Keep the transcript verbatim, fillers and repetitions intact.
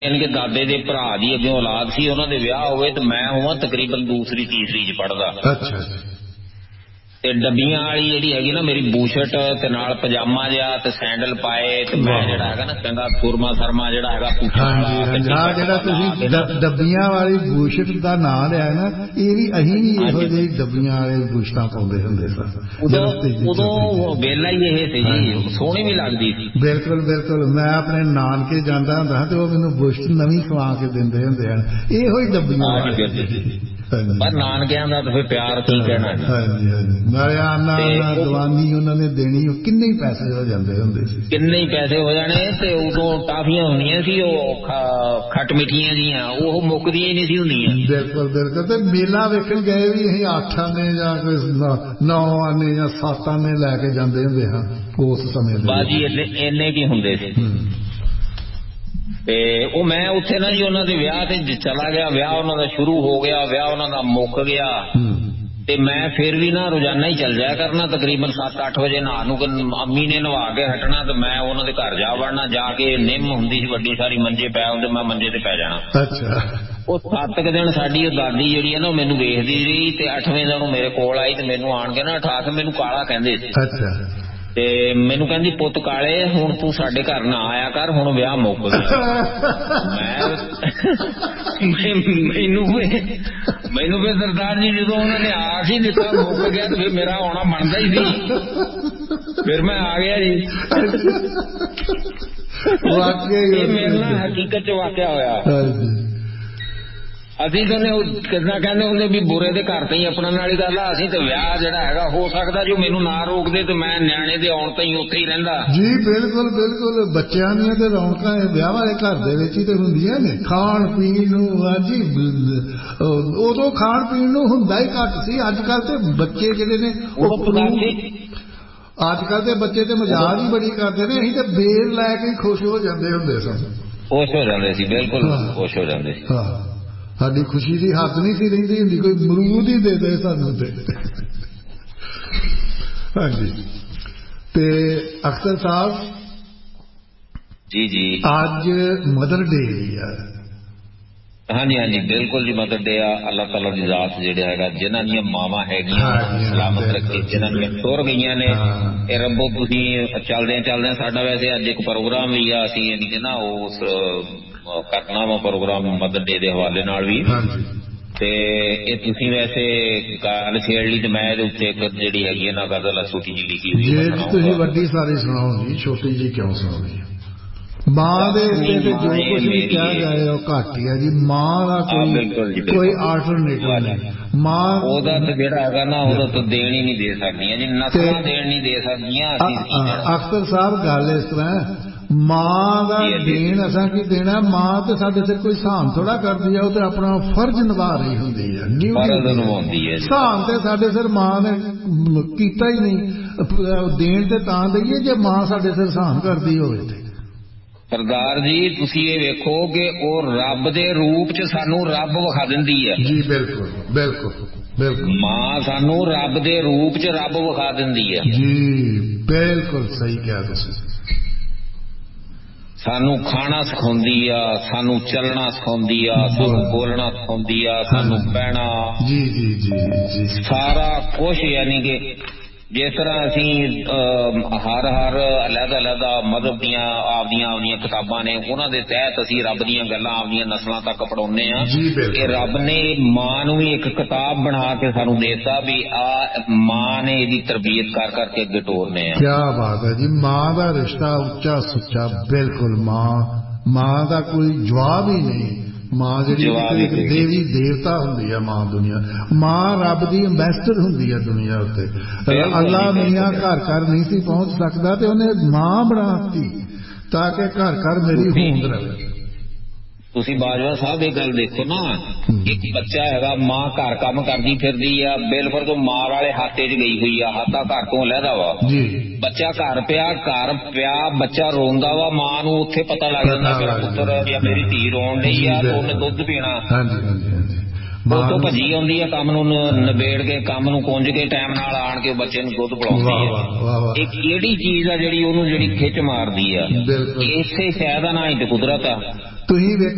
यानी कि दादे दे भरा दी अगे औलाद सी उन्हां दे विआह होवे ते मैं होवां तकरीबन दूसरी तीसरी च पढ़दा। अच्छा ते डब्बियां वाली जिहड़ी हैगी ना मेरी बूशर्ट ते नाल पजामा जिहा ते सैंडल पाए ते मैं जिहड़ा हैगा ना चंगा सुरमा शर्मा जिहड़ा हैगा पुच्छा वाला ते हां जिहड़ा तुसीं डब्बियां वाली बूशर्ट दा नाम लिया ना ਇਹ ਵੀ ਅਸੀਂ ਵੀ ਇਹੋ ਜਿਹੀ ਡੱਬੀਆਂ ਵਾਲੇ ਬੂਸ਼ਟਾਂ ਪਾਉਂਦੇ ਹੁੰਦੇ ਸਾਂ ਉਦੋਂ ਉਦੋਂ ਵੇਲਾ ਹੀ ਇਹ ਸੀ ਜੀ ਸੋਹਣੀ ਵੀ ਲੱਗਦੀ ਸੀ। ਬਿਲਕੁਲ ਬਿਲਕੁਲ ਮੈਂ ਆਪਣੇ ਨਾਨਕੇ ਜਾਂਦਾ ਹੁੰਦਾ ਤੇ ਉਹ ਮੈਨੂੰ ਬੂਸ਼ਟ ਨਵੀਂ ਸਵਾ ਕੇ ਦਿੰਦੇ ਹੁੰਦੇ ਹਨ ਇਹੋ ਹੀ ਡੱਬੀਆਂ ਵਾਲੇ ਪਰ ਨਾਨਕਿਆਂ ਦਾ ਤਾਂ ਫਿਰ ਪਿਆਰ ਕੀ ਕਹਿਣਾ। ਹਾਂਜੀ ਹਾਂਜੀ ਨਾਲੇ ਆਨਾ ਆਨਾ ਦਵਾਨੀ ਉਹਨਾਂ ਨੇ ਦੇਣੀ ਉਹ ਕਿੰਨੇ ਹੀ ਪੈਸੇ ਹੋ ਜਾਂਦੇ ਹੁੰਦੇ ਸੀ ਕਿੰਨੇ ਹੀ ਪੈਸੇ ਹੋ ਜਾਣੇ ਤੇ ਉਦੋਂ ਟਾਫੀਆਂ ਹੁੰਦੀਆਂ ਸੀ ਉਹ ਖੱਟ ਮਿੱਠੀਆਂ ਜੀਆਂ ਉਹ ਮੁੱਕਦੀਆਂ ਹੀ ਨਹੀਂ ਸੀ ਹੁੰਦੀਆਂ। ਬਿਲਕੁਲ ਬਿਲਕੁਲ ਤੇ ਮੇਲਾ ਵੇਖਣ ਗਏ ਵੀ ਅਸੀਂ ਅੱਠ ਆਨੇ ਜਾਂ ਕੋਈ ਨੌ ਆਨੇ ਜਾਂ ਸੱਤ ਆਨੇ ਲੈ ਕੇ ਜਾਂਦੇ ਹੁੰਦੇ ਹਾਂ ਉਸ ਸਮੇਂ ਬਾਜੀ ਇੰਨੇ ਇੰਨੇ ਕੀ ਹੁੰਦੇ ਸੀ। ਤੇ ਉਹ ਮੈਂ ਉੱਥੇ ਨਾ ਜੀ ਉਹਨਾਂ ਦੇ ਵਿਆਹ ਤੇ ਚਲਾ ਗਿਆ ਵਿਆਹ ਉਹਨਾਂ ਦਾ ਸ਼ੁਰੂ ਹੋ ਗਿਆ ਵਿਆਹ ਉਹਨਾਂ ਦਾ ਮੁੱਕ ਗਿਆ ਤੇ ਮੈਂ ਫਿਰ ਵੀ ਨਾ ਰੋਜ਼ਾਨਾ ਹੀ ਚੱਲ ਜਾਇਆ ਕਰਨਾ ਤਕਰੀਬਨ ਸੱਤ ਅੱਠ ਵਜੇ ਨਹਾ ਨੂੰ ਅੰਮੀ ਨੇ ਨਵਾ ਕੇ ਹਟਣਾ ਤੇ ਮੈਂ ਉਹਨਾਂ ਦੇ ਘਰ ਜਾ ਵੜਨਾ ਜਾ ਕੇ ਨਿੰਮ ਹੁੰਦੀ ਸੀ ਵੱਡੀ ਸਾਰੀ ਮੰਜੇ ਪੈ ਹੁੰਦੇ ਮੈਂ ਮੰਜੇ ਤੇ ਪੈ ਜਾਣਾ। ਅੱਛਾ ਉਹ ਸੱਤ ਕੁ ਦਿਨ ਸਾਡੀ ਉਹ ਦਾਦੀ ਜਿਹੜੀ ਹੈ ਨਾ ਉਹ ਮੈਨੂੰ ਵੇਖਦੀ ਰਹੀ ਤੇ ਅੱਠਵੇਂ ਦਿਨ ਉਹ ਮੇਰੇ ਕੋਲ ਆਈ ਤੇ ਮੈਨੂੰ ਆਣ ਕੇ ਨਾ ਉਠਾ ਕੇ ਮੈਨੂੰ ਕਾਲਾ ਕਹਿੰਦੇ ਸੀ। ਅੱਛਾ ਤੇ ਮੈਨੂੰ ਕਹਿੰਦੀ ਪੁੱਤ ਕਾਲੇ ਹੁਣ ਤੂੰ ਸਾਡੇ ਘਰ ਨਾ ਆਇਆ ਕਰ ਹੁਣ ਵਿਆਹ ਮੁੱਕ ਗਿਆ। ਮੈਂ ਮੈਨੂੰ ਮੈਨੂੰ ਫਿਰ ਸਰਦਾਰ ਜੀ ਜਦੋਂ ਉਹਨਾਂ ਨੇ ਆ ਸੀ ਨਿੱਕਾ ਮੁੱਕ ਗਿਆ ਤੇ ਫਿਰ ਮੇਰਾ ਆਉਣਾ ਬਣਦਾ ਹੀ ਸੀ ਫਿਰ ਮੈਂ ਆ ਗਿਆ ਜੀ। ਇਹ ਮੇਰੇ ਨਾਲ ਹਕੀਕਤ ਚ ਵਾਕਿਆ ਹੋਇਆ। ਅਸੀਂ ਕਹਿੰਦੇ ਕਿੱਦਾਂ ਕਹਿੰਦੇ ਹੁੰਦੇ ਵੀ ਬੁਰੇ ਦੇ ਘਰ ਤੇ ਹੀ ਆਪਣਾ ਵਾਲੀ ਗੱਲ ਆ ਅਸੀਂ ਤੇ ਵਿਆਹ ਜਿਹੜਾ ਹੈਗਾ ਹੋ ਸਕਦਾ ਜੋ ਮੈਨੂੰ ਨਾ ਰੋਕਦੇ ਤੇ ਮੈਂ ਨਿਆਣੇ ਦੇ ਆਉਣ ਤੇ ਹੀ ਉੱਥੇ ਹੀ ਰਹਿੰਦਾ। ਜੀ ਬਿਲਕੁਲ ਬਿਲਕੁਲ ਬੱਚਿਆਂ ਦੀਆਂ ਤੇ ਰੌਣਕਾਂ ਵਿਆਹ ਵਾਲੇ ਘਰ ਦੇ ਵਿੱਚ ਹੀ ਤੇ ਹੁੰਦੀਆਂ ਨੇ ਖਾਣ ਪੀਣ ਨੂੰ। ਹਾਂਜੀ ਉਦੋਂ ਖਾਣ ਪੀਣ ਨੂੰ ਹੁੰਦਾ ਹੀ ਘੱਟ ਸੀ ਅੱਜ ਕੱਲ ਤੇ ਬੱਚੇ ਜਿਹੜੇ ਨੇ ਉਹ ਅੱਜ ਕੱਲ ਦੇ ਬੱਚੇ ਤੇ ਮਜ਼ਾਕ ਹੀ ਬੜੀ ਕਰਦੇ ਨੇ ਅਸੀਂ ਤੇ ਬੇਰ ਲੈ ਕੇ ਖੁਸ਼ ਹੋ ਜਾਂਦੇ ਹੁੰਦੇ ਸਨ। ਖੁਸ਼ ਹੋ ਜਾਂਦੇ ਸੀ ਬਿਲਕੁਲ ਖੁਸ਼ ਹੋ ਜਾਂਦੇ ਸੀ। ਸਾਡੀ ਖੁਸ਼ੀ ਦੀ ਹੱਦ ਨਹੀਂ ਸੀ ਰਹਿੰਦੀ ਹੁੰਦੀ ਕੋਈ ਅਮਰੂਦ ਹੀ ਦੇ ਦੇ ਸਾਨੂੰ ਤੇ। ਹਾਂਜੀ ਤੇ ਅਖਤਰ ਸਾਹਿਬ ਜੀ ਜੀ ਅੱਜ ਮਦਰ ਡੇ ਆ। ਹਾਂਜੀ ਹਾਂਜੀ ਬਿਲਕੁਲ ਜੀ ਮਦਰ ਡੇ ਆ। ਅੱਲਾਹ ਤਾਲਾ ਦੀ ਜ਼ਾਤ ਜਿਹੜਾ ਹੈਗਾ ਜਿਨ੍ਹਾਂ ਦੀਆਂ ਮਾਵਾਂ ਹੈਗੀਆਂ ਸਲਾਮਤ ਰੱਖੇ ਜਿਨ੍ਹਾਂ ਦੀਆਂ ਤੁਰ ਗਈਆਂ ਨੇ ਇਹ ਰੱਬੋ ਤੁਸੀਂ ਚੱਲਦਿਆਂ ਚੱਲਦਿਆਂ ਸਾਡਾ ਵੈਸੇ ਅੱਜ ਇੱਕ ਪ੍ਰੋਗਰਾਮ ਵੀ ਆ ਅਸੀਂ ਯਾਨੀ ਕਿ ਨਾ ਉਸ ਕਰਨਾ ਵਾ ਪ੍ਰੋਗਰਾਮ ਮਦਰ ਡੇ ਦੇ ਹਵਾਲੇ ਨਾਲ ਵੀ ਤੇ ਇਹ ਤੁਸੀਂ ਵੈਸੇ ਗੱਲ ਛੇੜ ਲਈ ਤੇ ਮੈਂ ਇਹਦੇ ਉੱਤੇ ਇੱਕ ਜਿਹੜੀ ਹੈਗੀ ਹੈ ਨਾ ਗਜ਼ਲ ਛੋਟੀ ਜਿਹੀ ਲਿਖੀ ਹੋਈ ਜੇ ਤੁਸੀਂ ਵੱਡੀ ਸਾਰੀ ਸੁਣਾਓ ਜੀ ਛੋਟੀ ਜਿਹੀ ਕਿਉਂ ਸੁਣਾਉਣੀ ਮਾਂ ਦੇ ਉੱਤੇ ਤੇ ਜੋ ਕੁਝ ਵੀ ਕਿਹਾ ਜਾਏ ਉਹ ਘੱਟ ਹੀ ਹੈ ਜੀ। ਮਾਂ ਦਾ ਕੋਈ ਕੋਈ ਆਲਟਰਨੇਟਿਵ ਨਹੀਂ। ਮਾਂ ਉਹਦਾ ਤਾਂ ਜਿਹੜਾ ਹੈਗਾ ਨਾ ਉਹਦਾ ਤਾਂ ਦੇਣ ਹੀ ਨਹੀਂ ਦੇ ਸਕਦੀਆਂ ਜੀ ਨਸਲਾਂ ਦੇਣ ਨਹੀਂ ਦੇ ਸਕਦੀਆਂ। ਅਖਤਰ ਸਾਹਿਬ ਗੱਲ ਇਸ ਤਰ੍ਹਾਂ ਮਾਂ ਦਾ ਦੇਣ ਅਸਾਂ ਕੀ ਦੇਣਾ ਮਾਂ ਤੇ ਸਾਡੇ ਸਿਰ ਕੋਈ ਸਾਨ ਥੋੜਾ ਕਰਦੀ ਹੈ ਉਹ ਤੇ ਆਪਣਾ ਫਰਜ਼ ਨਿਭਾ ਰਹੀ ਹੁੰਦੀ ਹੈ ਨਿਭਾਉਂਦੀ ਹੈ। ਸਾਨ ਤੇ ਸਾਡੇ ਸਿਰ ਮਾਂ ਨੇ ਕੀਤਾ ਹੀ ਨਹੀਂ ਦੇਣ ਤੇ ਤਾਂ ਦਈਏ ਜੇ ਮਾਂ ਸਾਡੇ ਸਿਰ ਸਾਨ ਕਰਦੀ ਹੋਵੇ ਤੇ। ਸਰਦਾਰ ਜੀ ਤੁਸੀਂ ਇਹ ਵੇਖੋ ਕਿ ਉਹ ਰੱਬ ਦੇ ਰੂਪ ਚ ਸਾਨੂੰ ਰੱਬ ਵਿਖਾ ਦਿੰਦੀ ਹੈ। ਜੀ ਬਿਲਕੁਲ ਬਿਲਕੁਲ ਬਿਲਕੁਲ ਮਾਂ ਸਾਨੂੰ ਰੱਬ ਦੇ ਰੂਪ ਚ ਰੱਬ ਵਿਖਾ ਦਿੰਦੀ ਹੈ। ਜੀ ਬਿਲਕੁਲ ਸਹੀ ਕਿਹਾ ਤੁਸੀਂ। ਸਾਨੂੰ ਖਾਣਾ ਸਿਖਾਉਂਦੀ ਆ ਸਾਨੂੰ ਚੱਲਣਾ ਸਿਖਾਉਂਦੀ ਆ ਸਾਨੂੰ ਬੋਲਣਾ ਸਿਖਾਉਂਦੀ ਆ ਸਾਨੂੰ ਬਹਿਣਾ ਜੀ ਜੀ ਜੀ ਜੀ ਸਾਰਾ ਕੁਛ ਯਾਨੀ ਕਿ ਜਿਸ ਤਰ੍ਹਾਂ ਅਸੀਂ ਹਰ ਹਰ ਅਲੱਗ ਅਲੱਗ ਮਜ਼ਹਬ ਦੀਆਂ ਆਪਦੀਆਂ ਆਪਦੀਆਂ ਕਿਤਾਬਾਂ ਨੇ ਉਹਨਾਂ ਦੇ ਤਹਿਤ ਅਸੀਂ ਰੱਬ ਦੀਆਂ ਗੱਲਾਂ ਆਪਦੀਆਂ ਨਸਲਾਂ ਤੱਕ ਪੜਾਉਂਦੇ ਹਾਂ ਕਿ ਰੱਬ ਨੇ ਮਾਂ ਨੂੰ ਵੀ ਇੱਕ ਕਿਤਾਬ ਬਣਾ ਕੇ ਸਾਨੂੰ ਦੇ ਦਿੱਤਾ ਵੀ ਆ ਮਾਂ ਨੇ ਇਹਦੀ ਤਰਬੀਅਤ ਕਰ ਕਰਕੇ ਅੱਗੇ ਤੋਰਨੇ ਆ। ਕਿਆ ਬਾਤ ਹੈ ਜੀ। ਮਾਂ ਦਾ ਰਿਸ਼ਤਾ ਉੱਚਾ ਸੁੱਚਾ ਬਿਲਕੁਲ ਮਾਂ ਮਾਂ ਦਾ ਕੋਈ ਜਵਾਬ ਹੀ ਨਹੀਂ। ਮਾਂ ਜਿਹੜੀ ਇੱਕ ਦੇਵੀ ਦੇਵਤਾ ਹੁੰਦੀ ਹੈ ਮਾਂ ਦੁਨੀਆ ਮਾਂ ਰੱਬ ਦੀ ਅੰਬੈਸਡਰ ਹੁੰਦੀ ਹੈ ਦੁਨੀਆ ਉੱਤੇ। ਅੱਲਾ ਮੀਆਂ ਘਰ ਘਰ ਨਹੀਂ ਸੀ ਪਹੁੰਚ ਸਕਦਾ ਤੇ ਉਹਨੇ ਮਾਂ ਬਣਾਤੀ ਤਾਂ ਕਿ ਘਰ ਘਰ ਮੇਰੀ ਹੋਂਦ ਰਹੇ। ਤੁਸੀਂ ਬਾਜਵਾ ਸਾਹਿਬ ਇਹ ਗੱਲ ਦੇਖੋ ਨਾ ਇੱਕ ਬੱਚਾ ਹੈਗਾ ਮਾਂ ਘਰ ਕੰਮ ਕਰਦੀ ਫਿਰਦੀ ਆ ਬਿਲਕੁਲ ਤੋਂ ਮਾਂ ਵਾਲੇ ਹਾਤੇ ਚ ਗਈ ਹੋਈ ਆ ਹਾਤਾ ਘਰ ਤੋਂ ਲਹਿਦਾ ਵਾ ਬੱਚਾ ਘਰ ਪਿਆ ਘਰ ਪਿਆ ਬੱਚਾ ਰੋਂਦਾ ਵਾ ਮਾਂ ਨੂੰ ਉੱਥੇ ਪਤਾ ਲੱਗ ਜਾਂਦਾ ਮੇਰਾ ਪੁੱਤਰ ਜਾਂ ਮੇਰੀ ਧੀ ਰੋਣ ਡਈ ਆ ਤੇ ਉਹਨੇ ਦੁੱਧ ਪੀਣਾ ਉਹ ਤੋਂ ਭੱਜੀ ਆਉਂਦੀ ਆ ਕੰਮ ਨੂੰ ਨਿਬੇੜ ਕੇ ਕੰਮ ਨੂੰ ਕੁੰਝ ਕੇ ਟਾਈਮ ਨਾਲ ਆਣ ਕੇ ਬੱਚੇ ਨੂੰ ਦੁੱਧ ਪਿਲਾਉਂਦੀ ਆ। ਇਹ ਕਿਹੜੀ ਚੀਜ਼ ਆ ਜਿਹੜੀ ਉਹਨੂੰ ਜਿਹੜੀ ਖਿੱਚ ਮਾਰਦੀ ਆ ਇਸੇ ਸ਼ਾਇਦ ਆ ਨਾ ਹੀ ਤੇ ਕੁਦਰਤ ਆ। ਤੁਸੀਂ